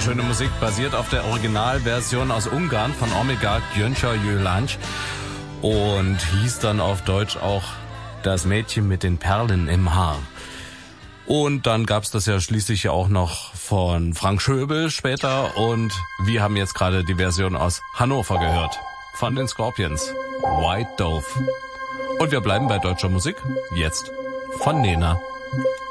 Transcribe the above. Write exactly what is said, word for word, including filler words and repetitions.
wunderschöne Musik, basiert auf der Originalversion aus Ungarn von Omega Gyöngyös Gyöngy und hieß dann auf Deutsch auch Das Mädchen mit den Perlen im Haar. Und dann gab's das ja schließlich auch noch von Frank Schöbel später und wir haben jetzt gerade die Version aus Hannover gehört, von den Scorpions, White Dove. Und wir bleiben bei deutscher Musik, jetzt von Nena.